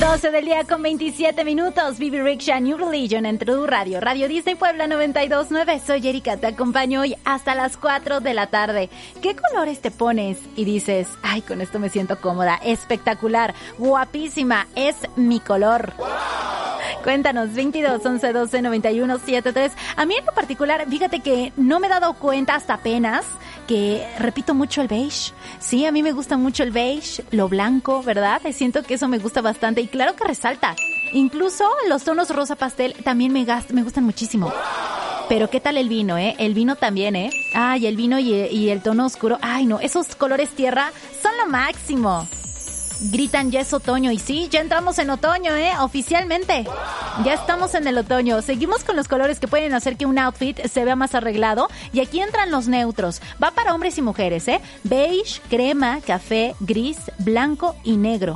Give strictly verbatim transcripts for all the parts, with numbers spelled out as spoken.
doce del día con veintisiete minutos. Bibi Rexha, New Religion en True Radio. Radio Disney Puebla noventa y dos punto nueve. Soy Erika, te acompaño hoy hasta las cuatro de la tarde. ¿Qué colores te pones? Y dices, ay, con esto me siento cómoda, espectacular, guapísima, es mi color. ¡Wow! Cuéntanos, veintidós, once, doce, noventa y uno, setenta y tres. A mí en lo particular, fíjate que no me he dado cuenta hasta apenas que repito mucho el beige. Sí, a mí me gusta mucho el beige, lo blanco, ¿verdad? Siento que eso me gusta bastante y claro que resalta. Incluso los tonos rosa pastel también me, gast- me gustan muchísimo. Pero ¿qué tal el vino, eh? El vino también, ¿eh? Ay, el vino y, y el tono oscuro. Ay, no, esos colores tierra son lo máximo. Gritan, ya es otoño. Y sí, ya entramos en otoño, ¿eh? Oficialmente. Ya estamos en el otoño. Seguimos con los colores que pueden hacer que un outfit se vea más arreglado. Y aquí entran los neutros. Va para hombres y mujeres, ¿eh? Beige, crema, café, gris, blanco y negro.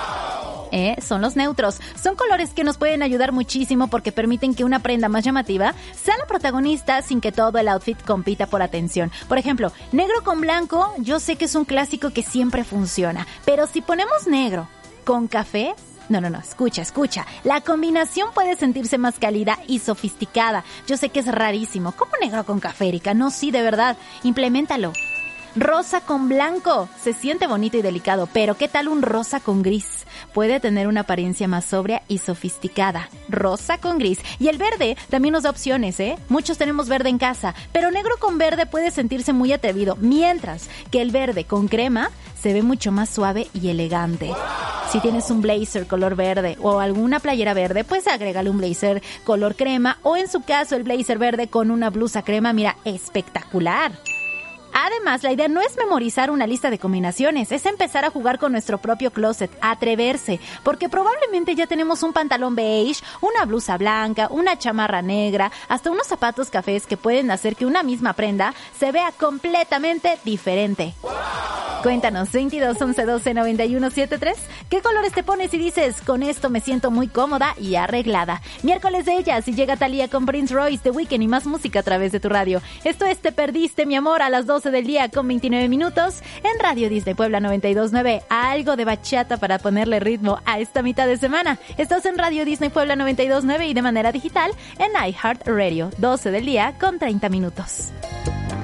¿Eh? Son los neutros. Son colores que nos pueden ayudar muchísimo porque permiten que una prenda más llamativa sea la protagonista sin que todo el outfit compita por atención. Por ejemplo, negro con blanco, yo sé que es un clásico que siempre funciona, pero si ponemos negro con café, no, no, no, escucha, escucha. La combinación puede sentirse más cálida y sofisticada. Yo sé que es rarísimo. ¿Cómo negro con café, Erika? No, sí, de verdad. Impleméntalo. Rosa con blanco. Se siente bonito y delicado, pero ¿qué tal un rosa con gris? Puede tener una apariencia más sobria y sofisticada. Rosa con gris. Y el verde también nos da opciones, ¿eh? Muchos tenemos verde en casa, pero negro con verde puede sentirse muy atrevido, mientras que el verde con crema se ve mucho más suave y elegante. Si tienes un blazer color verde o alguna playera verde, pues agrégale un blazer color crema o en su caso el blazer verde con una blusa crema, mira, espectacular. Además, la idea no es memorizar una lista de combinaciones, es empezar a jugar con nuestro propio closet, atreverse, porque probablemente ya tenemos un pantalón beige, una blusa blanca, una chamarra negra, hasta unos zapatos cafés que pueden hacer que una misma prenda se vea completamente diferente. Cuéntanos, veintidós, once, doce, noventa y uno, setenta y tres. ¿Qué colores te pones y dices, con esto me siento muy cómoda y arreglada? Miércoles de ellas y llega Thalía con Prince Royce, The Weeknd y más música a través de tu radio. Esto es Te Perdiste, mi amor, a las doce del día con veintinueve minutos en Radio Disney Puebla noventa y dos punto nueve. Algo de bachata para ponerle ritmo a esta mitad de semana. Estás en Radio Disney Puebla noventa y dos punto nueve y de manera digital en iHeartRadio. doce del día con treinta minutos.